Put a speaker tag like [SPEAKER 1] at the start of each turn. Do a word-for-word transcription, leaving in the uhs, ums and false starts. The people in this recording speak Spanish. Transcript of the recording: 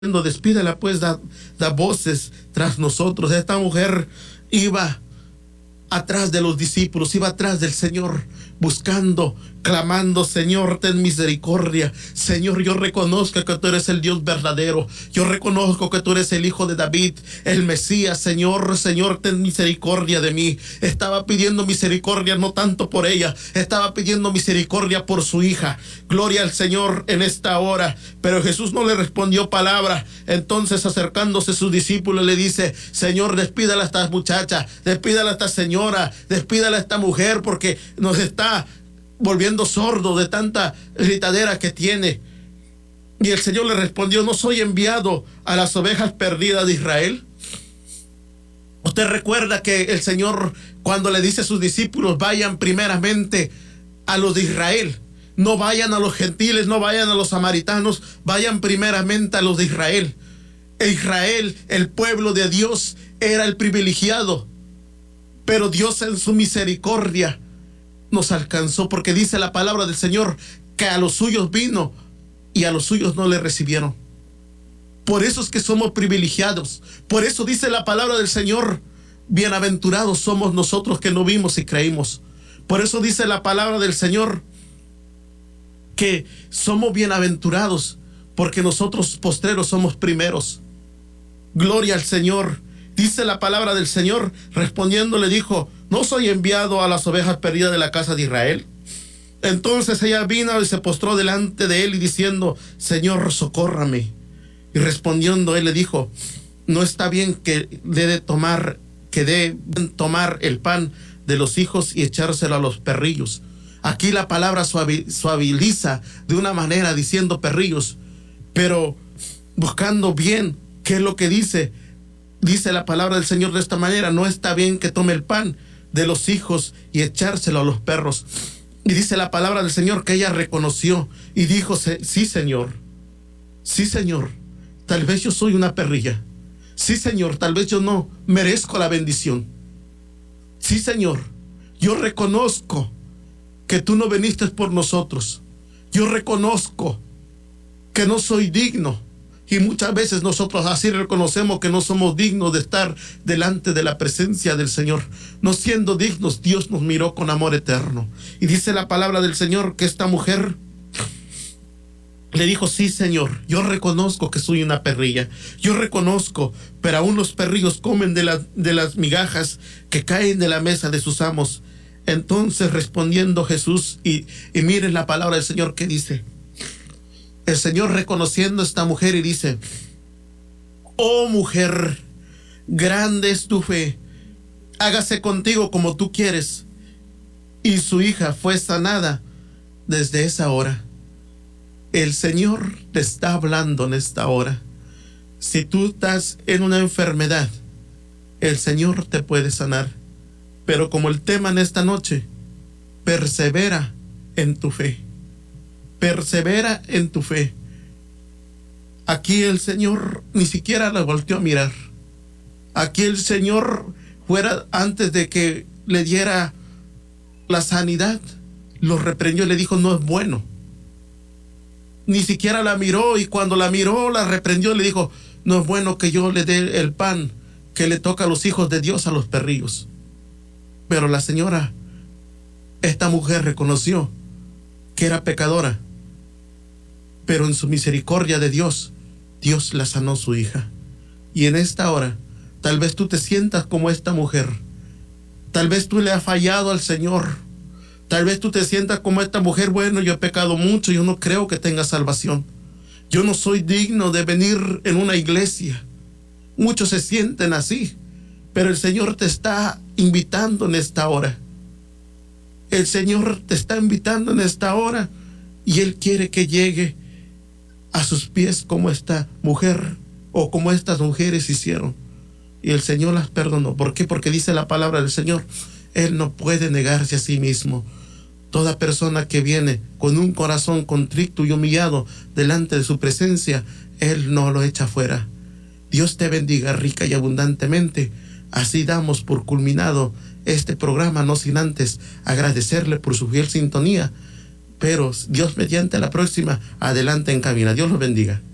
[SPEAKER 1] Despídala pues, da, da voces tras nosotros. Esta mujer iba atrás de los discípulos, iba atrás del Señor, buscando, clamando: Señor, ten misericordia. Señor, yo reconozco que tú eres el Dios verdadero. Yo reconozco que tú eres el Hijo de David, el Mesías. Señor, Señor, ten misericordia de mí. Estaba pidiendo misericordia no tanto por ella, estaba pidiendo misericordia por su hija. Gloria al Señor en esta hora. Pero Jesús no le respondió palabra. Entonces, acercándose a sus discípulos, le dice: Señor, despídala a esta muchacha, despídala a esta señora, despídala a esta mujer, porque nos está volviendo sordo de tanta gritadera que tiene. Y el Señor le respondió: ¿no soy enviado a las ovejas perdidas de Israel? Usted recuerda que el Señor, cuando le dice a sus discípulos: vayan primeramente a los de Israel, no vayan a los gentiles, no vayan a los samaritanos, vayan primeramente a los de Israel. E Israel, el pueblo de Dios, era el privilegiado, pero Dios en su misericordia nos alcanzó, porque dice la palabra del Señor que a los suyos vino y a los suyos no le recibieron. Por eso es que somos privilegiados. Por eso dice la palabra del Señor: bienaventurados somos nosotros que no vimos y creímos. Por eso dice la palabra del Señor que somos bienaventurados, porque nosotros postreros somos primeros. Gloria al Señor. Dice la palabra del Señor, respondiendo le dijo: ¿no soy enviado a las ovejas perdidas de la casa de Israel? Entonces ella vino y se postró delante de él y diciendo: Señor, socórrame. Y respondiendo él le dijo: no está bien que dé de tomar, que dé tomar el pan de los hijos y echárselo a los perrillos. Aquí la palabra suavi, suaviza de una manera diciendo perrillos, pero buscando bien qué es lo que dice. Dice la palabra del Señor de esta manera: no está bien que tome el pan de los hijos y echárselo a los perros. Y dice la palabra del Señor que ella reconoció y dijo: sí, Señor, sí, Señor, tal vez yo soy una perrilla. Sí, Señor, tal vez yo no merezco la bendición. Sí, Señor, yo reconozco que tú no viniste por nosotros. Yo reconozco que no soy digno. Y muchas veces nosotros así reconocemos que no somos dignos de estar delante de la presencia del Señor. No siendo dignos, Dios nos miró con amor eterno. Y dice la palabra del Señor que esta mujer le dijo: sí, Señor, yo reconozco que soy una perrilla. Yo reconozco, pero aún los perrillos comen de, la, de las migajas que caen de la mesa de sus amos. Entonces, respondiendo Jesús, y, y miren la palabra del Señor que dice. El Señor reconociendo a esta mujer y dice: oh mujer, grande es tu fe, hágase contigo como tú quieres. Y su hija fue sanada desde esa hora. El Señor te está hablando en esta hora. Si tú estás en una enfermedad, el Señor te puede sanar. Pero como el tema en esta noche, persevera en tu fe. Persevera en tu fe. Aquí el Señor ni siquiera la volteó a mirar. Aquí el Señor, fuera antes de que le diera la sanidad, lo reprendió y le dijo: no es bueno. Ni siquiera la miró, y cuando la miró, la reprendió y le dijo: no es bueno que yo le dé el pan que le toca a los hijos de Dios a los perrillos. Pero la señora, esta mujer, reconoció que era pecadora, pero en su misericordia de Dios, Dios la sanó su hija. Y en esta hora, tal vez tú te sientas como esta mujer. Tal vez tú le has fallado al Señor. Tal vez tú te sientas como esta mujer: bueno, yo he pecado mucho, yo no creo que tenga salvación. Yo no soy digno de venir en una iglesia. Muchos se sienten así, pero el Señor te está invitando en esta hora. El Señor te está invitando en esta hora, y Él quiere que llegue a sus pies como esta mujer, o como estas mujeres hicieron. Y el Señor las perdonó. ¿Por qué? Porque dice la palabra del Señor: Él no puede negarse a sí mismo. Toda persona que viene con un corazón contrito y humillado delante de su presencia, Él no lo echa fuera. Dios te bendiga rica y abundantemente. Así damos por culminado este programa, no sin antes agradecerle por su fiel sintonía. Pero Dios mediante, la próxima, adelante en cabina. Dios los bendiga.